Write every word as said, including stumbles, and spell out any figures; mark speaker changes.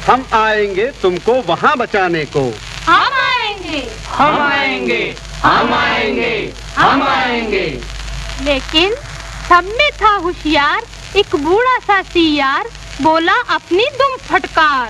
Speaker 1: हम आएंगे तुमको वहाँ बचाने को।
Speaker 2: हम आएंगे,
Speaker 3: हम आएंगे, हम आएंगे, हम आएंगे।
Speaker 2: लेकिन सब में था होशियार एक बूढ़ा सा सियार, बोला अपनी दुम फटकार।